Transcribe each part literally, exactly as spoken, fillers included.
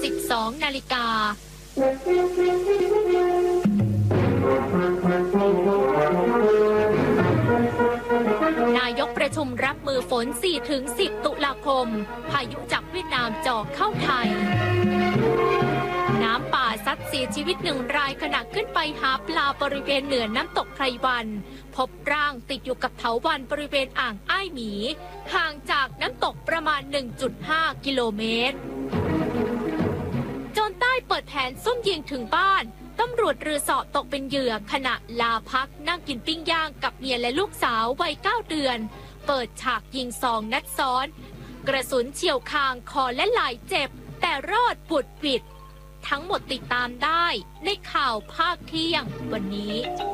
สิบสองนาฬิกานายกประชุมรับมือฝน สี่ถึงสิบ ตุลาคมพายุจากเวียดนามจ่อเข้าไทยน้ำป่าซัดเสียชีวิตหนึ่งรายขณะขึ้นไปหาปลาบริเวณเหนือน้ำตกไพรวันพบร่างติดอยู่กับเถาวัลย์บริเวณอ่างอ้ายหมีห่างจากน้ำตกประมาณ หนึ่งจุดห้า กิโลเมตรโจรใต้เปิดแผนซุ่มยิงถึงบ้านตำรวจเรือเสาะตกเป็นเหยื่อขณะลาพักนั่งกินปิ้งย่างกับเมียและลูกสาววัยเก้าเดือนเปิดฉากยิงสองนัดซ้อนกระสุนเฉี่ยวคางคอและไหล่เจ็บแต่รอดบุดหวิดทั้งหมดติดตามได้ในข่าวภาคเที่ยงวันนี้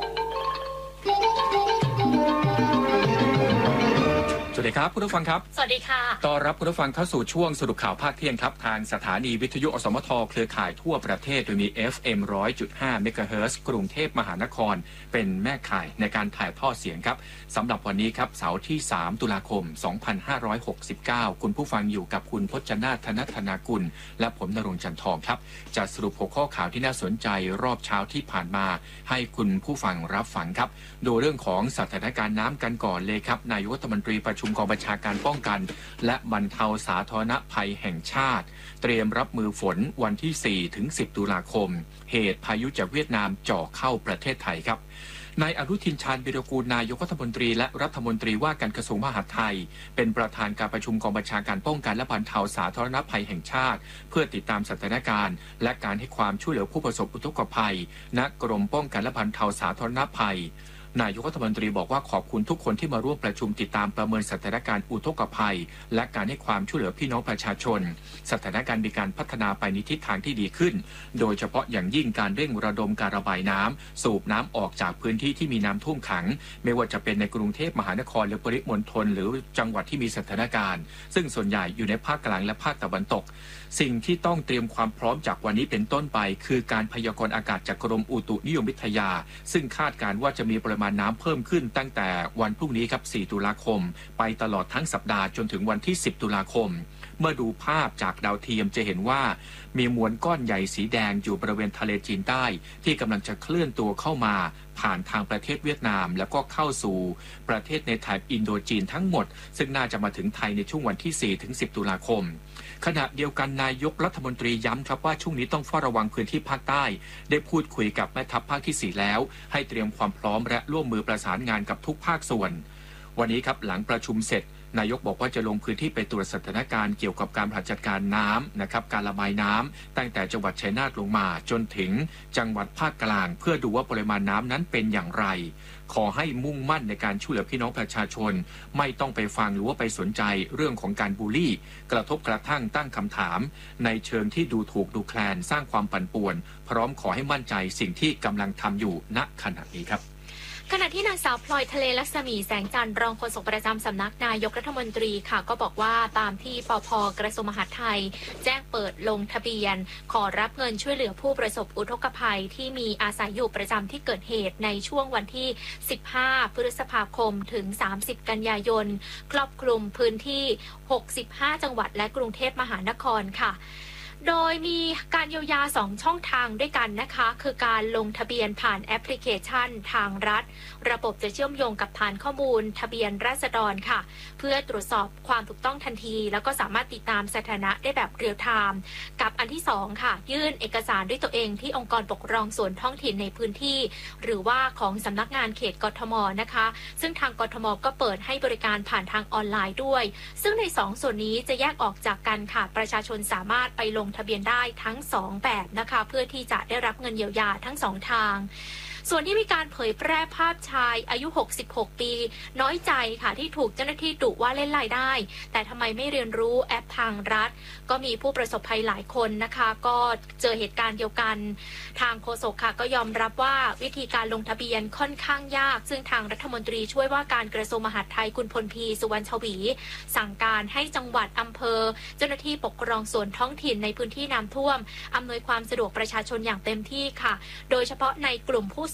สวัสดีครับคุณผู้ฟังครับสวัสดีค่ะต้อนรับคุณผู้ฟังเข้าสู่ช่วงสรุปข่าวภาคเที่ยงครับทางสถานีวิทยุอสมทเครือข่ายทั่วประเทศโดยมี เอฟ เอ็ม หนึ่งร้อยจุดห้า เมกะเฮิรตซ์กรุงเทพมหานครเป็นแม่ข่ายในการถ่ายทอดเสียงครับสำหรับวันนี้ครับเสาร์ที่สามตุลาคมสองพันห้าร้อยหกสิบเก้าคุณผู้ฟังอยู่กับคุณพจนาถ ธนธนากุลและผมณรงค์จันทองครับจะสรุปหัวข้อข่าวที่น่าสนใจรอบเช้าที่ผ่านมาให้คุณผู้ฟังรับฟังครับโดยเรื่องของสถานการณ์น้ำกันก่อนเลยครับนายกรัฐมนตรีประชุมกองบัญชาการป้องกันและบรรเทาสาธารณภัยแห่งชาติเตรียมรับมือฝนวันที่ สี่ถึงสิบ ตุลาคมเหตุพายุจากเวียดนามจ่อเข้าประเทศไทยครับนายอนุทินชาญวิรากูลนายกรัฐมนตรีและรัฐมนตรีว่าการกระทรวงมหาดไทยเป็นประธานการประชุมกองบัญชาการป้องกันและบรรเทาสาธารณภัยแห่งชาติเพื่อติดตามสถานการณ์และการให้ความช่วยเหลือผู้ประสบอุทกภัยณกรมป้องกันและบรรเทาสาธารณภัยนายกรัฐมนตรีบอกว่าขอบคุณทุกคนที่มาร่วมประชุมติดตามประเมินสถานการณ์อุทกภัยและการให้ความช่วยเหลือพี่น้องประชาชนสถานการณ์มีการพัฒนาไปในทิศทางที่ดีขึ้นโดยเฉพาะอย่างยิ่งการเร่งระดมการระบายน้ำสูบน้ำออกจากพื้นที่ที่มีน้ำท่วมขังไม่ว่าจะเป็นในกรุงเทพมหานครหรือปริมณฑลหรือจังหวัดที่มีสถานการณ์ซึ่งส่วนใหญ่อยู่ในภาคกลางและภาคตะวันตกสิ่งที่ต้องเตรียมความพร้อมจากวันนี้เป็นต้นไปคือการพยากรณ์อากาศจากกรมอุตุนิยมวิทยาซึ่งคาดการณ์ว่าจะมีปริมาณน้ำเพิ่มขึ้นตั้งแต่วันพรุ่งนี้ครับสี่ตุลาคมไปตลอดทั้งสัปดาห์จนถึงวันที่สิบตุลาคมเมื่อดูภาพจากดาวเทียมจะเห็นว่ามีมวลก้อนใหญ่สีแดงอยู่บริเวณทะเลจีนใต้ที่กำลังจะเคลื่อนตัวเข้ามาผ่านทางประเทศเวียดนามแล้วก็เข้าสู่ประเทศในแถบอินโดจีนทั้งหมดซึ่งน่าจะมาถึงไทยในช่วงวันที่สี่ถึงสิบตุลาคมขณะเดียวกันนายกรัฐมนตรีย้ำครับว่าช่วงนี้ต้องเฝ้าระวังพื้นที่ภาคใต้ได้พูดคุยกับแม่ทัพภาคที่สี่แล้วให้เตรียมความพร้อมและร่วมมือประสานงานกับทุกภาคส่วนวันนี้ครับหลังประชุมเสร็จนายกบอกว่าจะลงพื้นที่ไปตรวจสถานการณ์เกี่ยวกับการบริหารจัดการน้ำนะครับการระบายน้ำตั้งแต่จังหวัดชัยนาทลงมาจนถึงจังหวัดภาคกลางเพื่อดูว่าปริมาณน้ำนั้นเป็นอย่างไรขอให้มุ่งมั่นในการช่วยเหลือพี่น้องประชาชนไม่ต้องไปฟังหรือว่าไปสนใจเรื่องของการบูลลี่กระทบกระทั่งตั้งคำถามในเชิงที่ดูถูกดูแคลนสร้างความปั่นป่วนพร้อมขอให้มั่นใจสิ่งที่กำลังทำอยู่ณขณะนี้ครับขณะที่นางสาวพลอยทะเลลักษมีแสงจันทร์รองโฆษกประจำสำนักนายกรัฐมนตรีค่ะก็บอกว่าตามที่ปภ.กระทรวงมหาดไทยแจ้งเปิดลงทะเบียนขอรับเงินช่วยเหลือผู้ประสบอุทกภัยที่มีอาศัยอยู่ประจำที่เกิดเหตุในช่วงวันที่สิบห้าพฤษภาคมถึงสามสิบกันยายนครอบคลุมพื้นที่หกสิบห้าจังหวัดและกรุงเทพมหานครค่ะโดยมีการเยียวยาสองช่องทางด้วยกันนะคะคือการลงทะเบียนผ่านแอปพลิเคชันทางรัฐระบบจะเชื่อมโยงกับฐานข้อมูลทะเบียนราษฎรค่ะเพื่อตรวจสอบความถูกต้องทันทีแล้วก็สามารถติดตามสถานะได้แบบเรียลไทม์กับอันที่สองค่ะยื่นเอกสารด้วยตัวเองที่องค์กรปกครองส่วนท้องถิ่นในพื้นที่หรือว่าของสำนักงานเขตกทมนะคะซึ่งทางกทมก็เปิดให้บริการผ่านทางออนไลน์ด้วยซึ่งในสองส่วนนี้จะแยกออกจากกันค่ะประชาชนสามารถไปลงทะเบียนได้ทั้งสองแบบนะคะเพื่อที่จะได้รับเงินเยียวยาทั้งสองทางส่วนที่มีการเผยแพร่ภาพชายอายุหกสิบหกปีน้อยใจค่ะที่ถูกเจ้าหน้าที่ดุว่าเล่นไลน์ได้แต่ทำไมไม่เรียนรู้แอปทางรัฐก็มีผู้ประสบภัยหลายคนนะคะก็เจอเหตุการณ์เดียวกันทางโฆษกค่ะก็ยอมรับว่าวิธีการลงทะเบียนค่อนข้างยากซึ่งทางรัฐมนตรีช่วยว่าการกระทรวงมหาดไทยคุณพลพีสุวรรณชวีสั่งการให้จังหวัดอำเภอเจ้าหน้าที่ปกครองส่วนท้องถิ่นในพื้นที่น้ำท่วมอำนวยความสะดวกประชาชนอย่างเต็มที่ค่ะโดยเฉพาะในกลุ่มผู้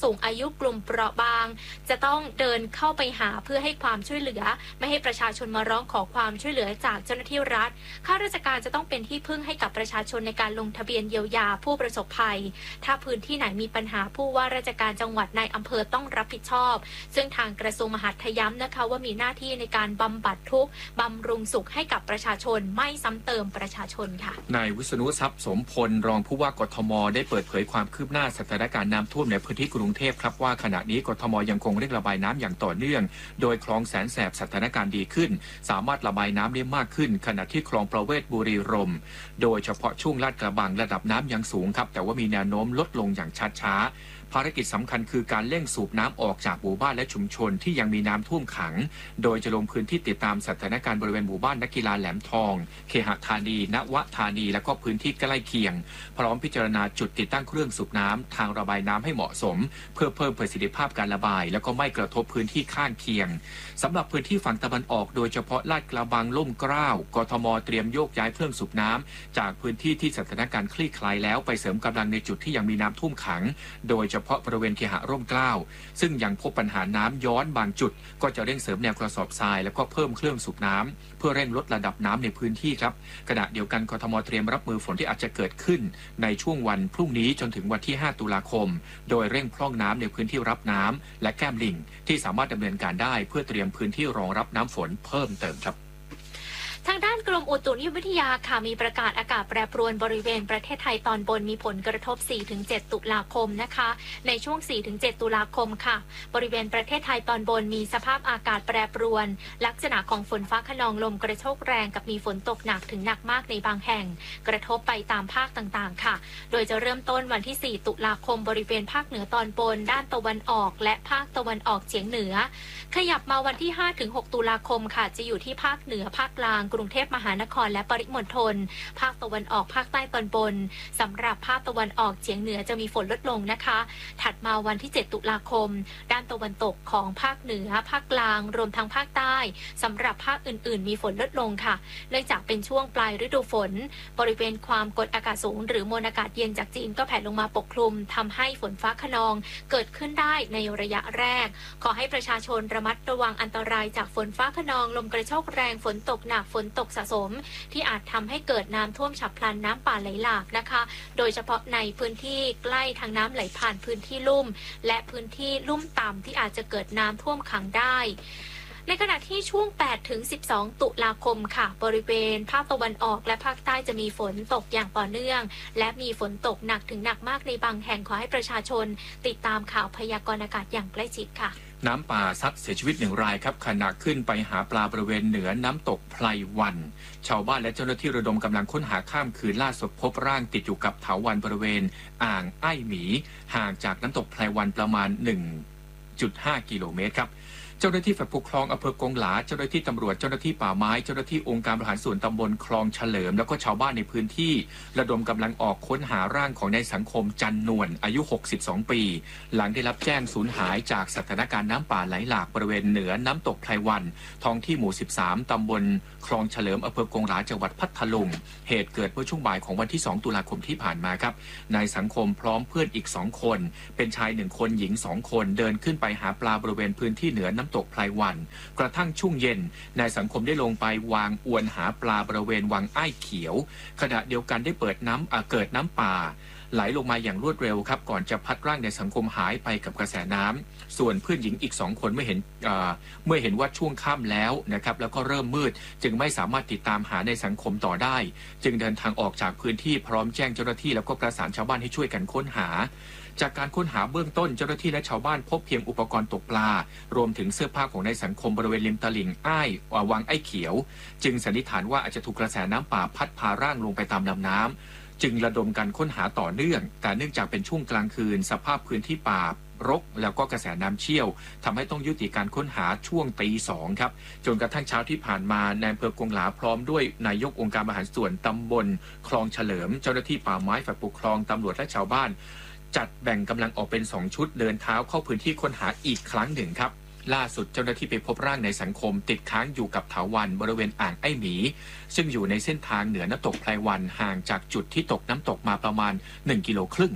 สูงอายุกลุ่มเปราะบางจะต้องเดินเข้าไปหาเพื่อให้ความช่วยเหลือไม่ให้ประชาชนมาร้องขอความช่วยเหลือจากเจ้าหน้าที่รัฐข้าราชการจะต้องเป็นที่พึ่งให้กับประชาชนในการลงทะเบียนเยียวยาผู้ประสบภัยถ้าพื้นที่ไหนมีปัญหาผู้ว่าราชการจังหวัดในอำเภอต้องรับผิดชอบซึ่งทางกระทรวงมหาดไทยย้ำนะคะว่ามีหน้าที่ในการบำบัดทุกข์บำรุงสุขให้กับประชาชนไม่ซ้ำเติมประชาชนค่ะนายวิษณุทรัพย์สมพลรองผู้ว่ากทมได้เปิดเผยความคืบหน้าสถานการณ์น้ำท่วมในพื้นที่กรุงเทพครับว่าขณะนี้กทมยังคงเร่งระบายน้ำอย่างต่อเนื่องโดยคลองแสนแสบสถานการณ์ดีขึ้นสามารถระบายน้ำได้มากขึ้นขณะที่คลองประเวศบุรีรมย์โดยเฉพาะช่วงลาดกระบังระดับน้ำยังสูงครับแต่ว่ามีแนวโน้มลดลงอย่างช้าๆภารกิจสำคัญคือการเร่งสูบน้ำออกจากหมู่บ้านและชุมชนที่ยังมีน้ำท่วมขังโดยจะลงพื้นที่ติดตามสถานการณ์บริเวณหมู่บ้านนักกีฬาแหลมทองเคหธานีณวธานีและก็พื้นที่ใกล้เคียงพร้อมพิจารณาจุดติดตั้งเครื่องสูบน้ำทางระบายน้ำให้เหมาะสมเพื่อเพิ่มประสิทธิภาพการระบายและก็ไม่กระทบพื้นที่ข้างเคียงสำหรับพื้นที่ฝั่งตะวันออกโดยเฉพาะลาดกระบังล่มเกล้ากทมเตรียมโยกย้ายเครื่องสูบน้ำจากพื้นที่ที่สถานการณ์คลี่คลายแล้วไปเสริมกำลังในจุดที่ยังมีน้ำท่วมขังโดยเฉพาะบริเวณเคหร่มเกล้าซึ่งยังพบปัญหาน้ำย้อนบางจุดก็จะเร่งเสริมแนวกระสอบทรายแล้วก็เพิ่มเครื่องสูบน้ำเพื่อเร่งลดระดับน้ำในพื้นที่ครับขณะเดียวกันกทมเตรียมรับมือฝนที่อาจจะเกิดขึ้นในช่วงวันพรุ่งนี้จนถึงวันที่ห้าตุลาคมโดยเร่งพร่องน้ำในพื้นที่รับน้ำและแก้มลิงที่สามารถดำเนินการได้เพื่อเตรียมพื้นที่รองรับน้ำฝนเพิ่มเติมครับทางด้านกรมอุตุนิยมวิทยาค่ะมีประกาศอากาศแปรปรวนบริเวณประเทศไทยตอนบนมีผลกระทบ สี่ถึงเจ็ด ตุลาคมนะคะในช่วง สี่ถึงเจ็ด ตุลาคมค่ะบริเวณประเทศไทยตอนบนมีสภาพอากาศแปรปรวนลักษณะของฝนฟ้าคะนองลมกระโชกแรงกับมีฝนตกหนักถึงหนักมากในบางแห่งกระทบไปตามภาคต่างๆค่ะโดยจะเริ่มต้นวันที่ สี่ ตุลาคมบริเวณภาคเหนือตอนบนด้านตะวันออกและภาคตะวันออกเฉียงเหนือขยับมาวันที่ ห้าถึงหก ตุลาคมค่ะจะอยู่ที่ภาคเหนือภาคกลางกรุงเทพมหานครและปริมณฑลภาคตะวันออกภาคใต้ตอนบนสำหรับภาคตะวันออกเฉียงเหนือจะมีฝนลดลงนะคะถัดมาวันที่ เจ็ด ตุลาคมด้านตะวันตกของภาคเหนือภาคกลางรวมทั้งภาคใต้สำหรับภาคอื่นๆมีฝนลดลงค่ะเนื่องจากเป็นช่วงปลายฤดูฝนบริเวณความกดอากาศสูงหรือมวลอากาศเย็นจากจีนก็แผ่ลงมาปกคลุมทำให้ฝนฟ้าคะนองเกิดขึ้นได้ในระยะแรกขอให้ประชาชนระมัดระวังอันตรายจากฝนฟ้าคะนองลมกระโชกแรงฝนตกหนักฝนตกสะสมที่อาจทำให้เกิดน้ำท่วมฉับพลันน้ำป่าไหลหลากนะคะโดยเฉพาะในพื้นที่ใกล้ทางน้ำไหลผ่านพื้นที่ลุ่มและพื้นที่ลุ่มต่ำที่อาจจะเกิดน้ำท่วมขังได้ในขณะที่ช่วง แปดถึงสิบสอง ตุลาคมค่ะบริเวณภาคตะวันออกและภาคใต้จะมีฝนตกอย่างต่อเนื่องและมีฝนตกหนักถึงหนักมากในบางแห่งขอให้ประชาชนติดตามข่าวพยากรณ์อากาศอย่างใกล้ชิดค่ะน้ำป่าซัดเสียชีวิตหนึ่งรายครับขณะขึ้นไปหาปลาบริเวณเหนือน้ำตกไพรวันชาวบ้านและเจ้าหน้าที่ระดมกำลังค้นหาข้ามคืนล่าสุดพบร่างติดอยู่กับเถาวัลย์บริเวณอ่างไอ้หมีห่างจากน้ำตกไพรวันประมาณ หนึ่งจุดห้า กิโลเมตรครับเจ้าหน้าที่ฝ่ายปกครองอำเภอกงหลาเจ้าหน้าที่ตำรวจเจ้าหน้าที่ป่าไม้เจ้าหน้าที่องค์การบริหารส่วนตำบลคลองเฉลิมแล้วก็ชาวบ้านในพื้นที่ระดมกำลังออกค้นหาร่างของนายสังคมจันนวลอายุหกสิบสองปีหลังได้รับแจ้งสูญหายจากสถานการณ์น้ำป่าไหลหลากบริเวณเหนือน้ำตกไพรวันท้องที่หมู่สิบสามตำบลคลองเฉลิมอำเภอกงหลาจังหวัดพัทลุงเหตุเกิดเมื่อช่วงบ่ายของวันที่สองตุลาคมที่ผ่านมาครับนายสังคมพร้อมเพื่อนอีกสองคนเป็นชายหนึ่งคนหญิงสองคนเดินขึ้นไปหาปลาบริเวณพื้นที่เหนือน้ำตกไพรวันกระทั่งช่วงเย็นนายสังคมได้ลงไปวางอวนหาปลาบริเวณวังอ้ายเขียวขณะเดียวกันได้เปิดน้ำเกิดน้ำป่าไหลลงมาอย่างรวดเร็วครับก่อนจะพัดร่างนายสังคมหายไปกับกระแสน้ำส่วนเพื่อนหญิงอีกสองคนเมื่อเห็นเมื่อเห็นว่าช่วงค่ำแล้วนะครับแล้วก็เริ่มมืดจึงไม่สามารถติดตามหาในสังคมต่อได้จึงเดินทางออกจากพื้นที่พร้อมแจ้งเจ้าหน้าที่แล้วก็ประสานชาวบ้านให้ช่วยกันค้นหาจากการค้นหาเบื้องต้นเจ้าหน้าที่และชาวบ้านพบเพียงอุปกรณ์ตกปลารวมถึงเสื้อผ้าของนายสังคมบริเวณริมตลิ่งอ้ายวังไอ้เขียวจึงสันนิษฐานว่าอาจจะถูกกระแสน้ำป่าพัดพาร่างลงไปตามลำน้ำจึงระดมการค้นหาต่อเนื่องแต่เนื่องจากเป็นช่วงกลางคืนสภาพพื้นที่ป่ารกแล้วก็กระแสน้ำเชี่ยวทำให้ต้องยุติการค้นหาช่วงตีสองครับจนกระทั่งเช้าที่ผ่านมาในอำเภอกงหลาพร้อมด้วยนายกองค์การบริหารส่วนตำบลคลองเฉลิมเจ้าหน้าที่ป่าไม้ฝ่ายปกครองตำรวจและชาวบ้านจัดแบ่งกำลังออกเป็นสองชุดเดินเท้าเข้าพื้นที่ค้นหาอีกครั้งหนึ่งครับล่าสุดเจ้าหน้าที่ไปพบร่างในสังคมติดค้างอยู่กับเถาวัลย์บริเวณอ่างไอ้หมีซึ่งอยู่ในเส้นทางเหนือน้ำตกไพรวันห่างจากจุดที่ตกน้ำตกมาประมาณหนึ่งกิโลครึ่ง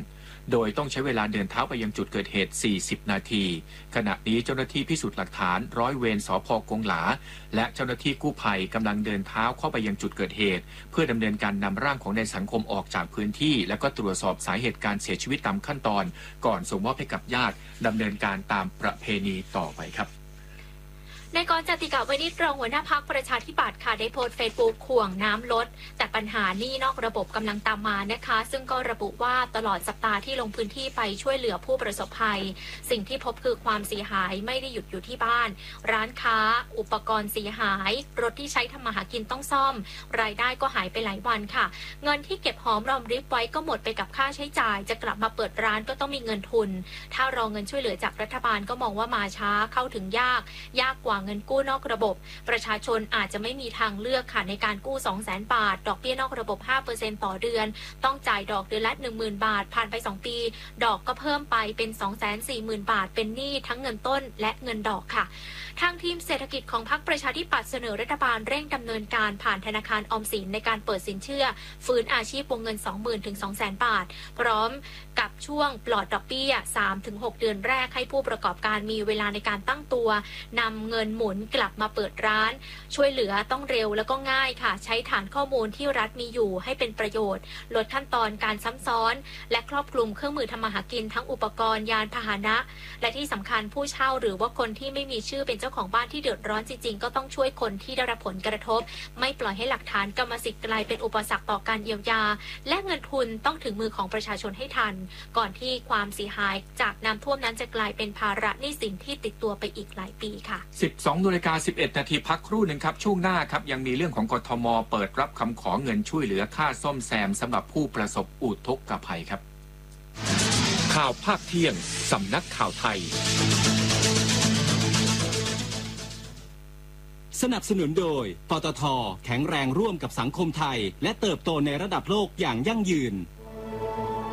โดยต้องใช้เวลาเดินเท้าไปยังจุดเกิดเหตุสี่สิบนาทีขณะนี้เจ้าหน้าที่พิสูจน์หลักฐานร้อยเวรสภ.กงหลาและเจ้าหน้าที่กู้ภัยกำลังเดินเท้าเข้าไปยังจุดเกิดเหตุเพื่อดำเนินการนำร่างของนายสังคมออกจากพื้นที่และก็ตรวจสอบสาเหตุการเสียชีวิตตามขั้นตอนก่อนส่งมอบให้กับญาติดำเนินการตามประเพณีต่อไปครับนายกรณ์ จติกาวณิชรองหัวหน้าพรรคประชาธิปัตย์ค่ะได้โพสต์เฟซบุ๊กข่วงน้ำลดแต่ปัญหาหนี้นอกระบบกำลังตามมานะคะซึ่งก็ระบุว่าตลอดสัปดาห์ที่ลงพื้นที่ไปช่วยเหลือผู้ประสบภัยสิ่งที่พบคือความเสียหายไม่ได้หยุดอยู่ที่บ้านร้านค้าอุปกรณ์เสียหายรถที่ใช้ทำมาหากินต้องซ่อมรายได้ก็หายไปหลายวันค่ะเงินที่เก็บหอมรอมริบไว้ก็หมดไปกับค่าใช้จ่ายจะกลับมาเปิดร้านก็ต้องมีเงินทุนถ้ารอเงินช่วยเหลือจากรัฐบาลก็มองว่ามาช้าเข้าถึงยากยากกว่าเงินกู้นอกระบบประชาชนอาจจะไม่มีทางเลือกค่ะในการกู้ สองแสน บาทดอกเบี้ยนอกระบบ ห้าเปอร์เซ็นต์ ต่อเดือนต้องจ่ายดอกเดือนละ หนึ่งหมื่น บาทผ่านไปสองปีดอกก็เพิ่มไปเป็น สองแสนสี่หมื่น บาทเป็นหนี้ทั้งเงินต้นและเงินดอกค่ะทางทีมเศรษฐกิจของพรรคประชาธิปัตย์เสนอรัฐบาลเร่งดำเนินการผ่านธนาคารออมสินในการเปิดสินเชื่อฟื้นอาชีพวงเงิน สองหมื่น ถึง สองแสน บาทพร้อมกับช่วงปลอดดอกเบี้ย สามถึงหก เดือนแรกให้ผู้ประกอบการมีเวลาในการตั้งตัวนำเงินหมุนกลับมาเปิดร้านช่วยเหลือต้องเร็วแล้วก็ง่ายค่ะใช้ฐานข้อมูลที่รัฐมีอยู่ให้เป็นประโยชน์ลดขั้นตอนการซ้ำซ้อนและครอบคลุมเครื่องมือทำมาหากินทั้งอุปกรณ์ยานพาหนะและที่สำคัญผู้เช่าหรือว่าคนที่ไม่มีชื่อเป็นเจ้าของบ้านที่เดือดร้อนจริงๆก็ต้องช่วยคนที่ได้รับผลกระทบไม่ปล่อยให้หลักฐานกรรมสิทธิ์กลายเป็นอุปสรรคต่อการเยียวยาและเงินทุนต้องถึงมือของประชาชนให้ทันก่อนที่ความเสียหายจากน้ำท่วมนั้นจะกลายเป็นภาระหนี้สินที่ติดตัวไปอีกหลายปีค่ะสิบสองนาฬิกาสิบเอ็ดนาทีพักครู่หนึ่งครับช่วงหน้าครับยังมีเรื่องของกทมเปิดรับคำขอเงินช่วยเหลือค่าซ่อมแซมสำหรับผู้ประสบอุทกภัยครับข่าวภาคเที่ยงสำนักข่าวไทยสนับสนุนโดยปตท.แข็งแรงร่วมกับสังคมไทยและเติบโตในระดับโลกอย่างยั่งยืน